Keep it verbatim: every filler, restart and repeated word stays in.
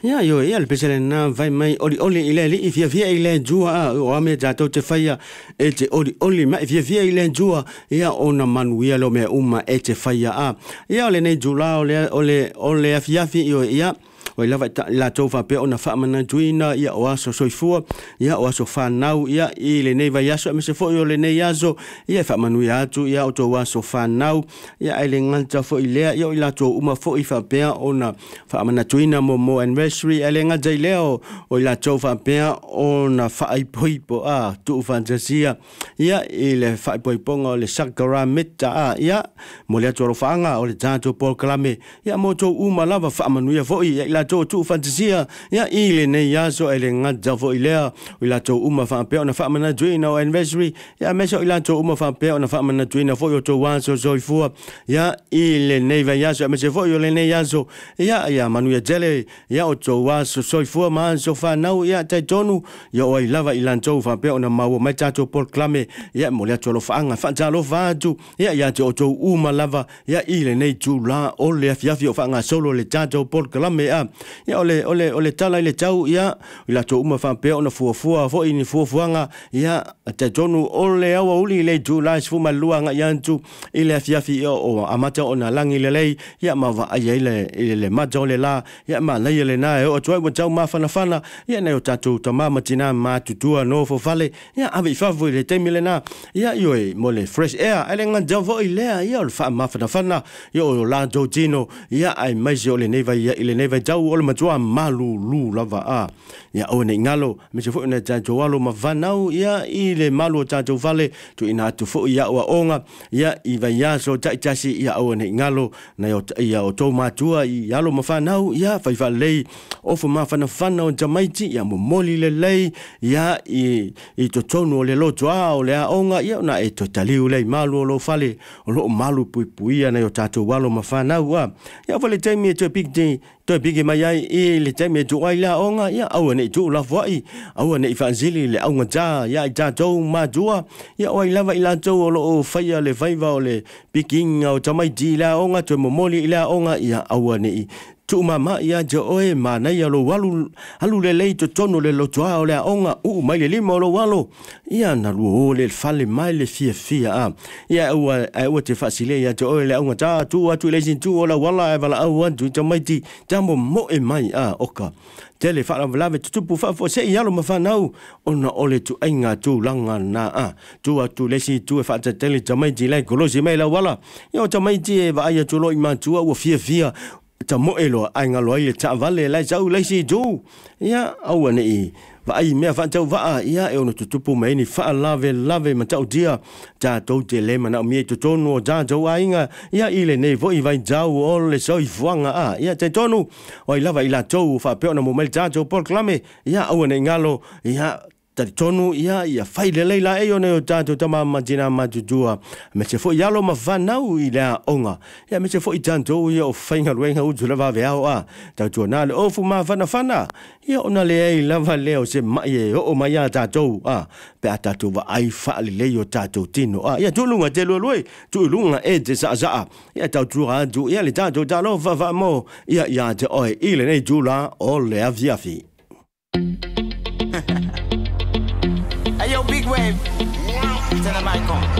Ya yo ya le pesele na vai mai oli oli ile li ifia fia ile jua o ame jato te faia e te oli oli mai ifia fia ile jua ya ona manuia lo me uma e te faia a ya ole nei jula ole ole ole afia fi yo ya o lava la tofa pe ona fa mana tuina ya o aso soifua ya o aso fa nau ya ile nei vai aso me se fo yo le nei aso ya fa manu ya tu ya o to aso fa nau ya ile nganta fo ile ya ila to uma fo ifa pe ona fa mana tuina mo mo anniversary ile ngata ile o o ila tofa pe ona fa ai poipo a tu fantasia ya ile fa poipo le sakara meta a ya mo le to fanga o le tanto por clame ya mo to uma lava fa manu ya fo ya ila to tu fantasia ya ile ne ya so ele ngata fo ile ila to uma fa pe ona fa mana tuina o anniversary ya me so ila to uma fa pe ona fa mana tuina fo yo to wan so so fu ya ile ne va ya so me se fo yo le ne ya so ya ya manu ya jele ya o to wa so so fu ma so fa na ya te tonu yo o lava ila to fa pe ona ma wo me ta to por clame ya mo le to lo fa nga fa ja lo fa tu ya ya to to uma lava ya ile ne tu la o le fia fia fa nga solo le ta to por clame a ya ole ole ole tala ile tau ya ila to uma fa pe ona fu fu fo ini fu fuanga ya te tonu ole awa uli le tu la fu malua nga ya tu ile fia fia o amata ona langi le le ya ma va ya ile ile ma jole la ya ma le le na o to mo tau ma fana fana ya na o tatu tama matina ma tutua no fo fale ya ave fa vo le te milena ya yo mo le fresh air ale nga javo ile ya o fa ma fana fana yo la do tino ya ai mai jo le neva ya ile neva jau o le matua malu lu lava a ya o ne ngalo me se fo na ja jo alo ma vanau ya ile malu ta jo vale tu ina tu fo ya o onga ya i va ya so ta tasi ya o ne ngalo na yo ya o to matua ya lo ma vanau ya fa fa le o fo ma fana fana o jamaiti ya mo moli le le ya i i to tonu le lo toa o le onga ya na e to tali o le malu lo fale o lo malu pui pui ya na yo ta to walo ma vanau wa ya fo le temi to big day to big mai ai e le temi to ai la onga ya au ne tu la foi au ne evangelii le au nga ya ja to ma jua ya oi lava ila to lo faia le faiva le piking au tamai di la onga to momoli la onga ya au ne tu mama ya jo oe mana ya lo walu alu le le to tono le lo toa o le onga u mai le limo lo walo ya na lu le fale mai le fia fia a ya u u te fasile ya jo oe le onga ta tu atu le sin tu o la wala e vala au tu tamai ti tambo mo e mai a oka tele fa la lave tu pu fa fo se ya lo ma fa nau ona ole tu ainga tu langa na a tu atu le si tu fa tele tamai ti le kolo si mai la wala yo tamai ti va ya tu lo i ma tu o fia fia ta moelo ainga loia ta vale lai sau lai si jo ya au nei va ai me fa tau va ya e ono tutupu mai ni fa lave lave ma tau dia ta to te le mana mi to tonu ja jo ainga ya ile nei vo i vai jau o le so i fuanga a ya te tonu o i lava ila to fa pe ona mo mel ja jo por clame ya au nei ngalo ya ta tonu ia ia fai le leila e ona o tato tama majina matujua me se fo yalo ma vanau i la onga ia me se fo i tanto ia o fainga ruenga u tu lava vea o a ta tu na le ofu ma fana fana ia ona le ai lava leo se mai e o o mai a tato a pe a tato va ai fa le le o tato tino a ia tu lunga te lo loi tu lunga e te sa sa ia ta tu a tu ia le tato talo va va mo ia ia te oi ile nei jula o le aviafi. Hey yo, big wave. Tell them I come.